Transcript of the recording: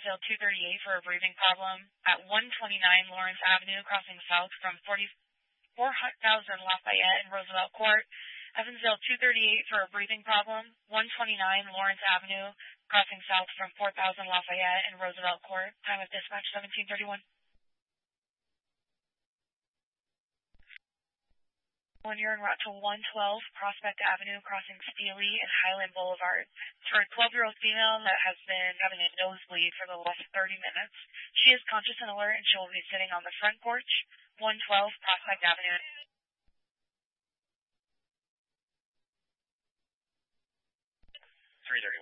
Evansville 238 for a breathing problem. At 129 Lawrence Avenue, crossing south from 4,000 Lafayette and Roosevelt Court. Evansville 238 for a breathing problem. 129 Lawrence Avenue, crossing south from 4,000 Lafayette and Roosevelt Court. Time of dispatch 1731. When you're en route to 112 Prospect Avenue, crossing Steely and Highland Boulevard. It's for a 12-year-old female that has been having a nosebleed for the last 30 minutes. She is conscious and alert, and she will be sitting on the front porch, 112 Prospect Avenue. 331.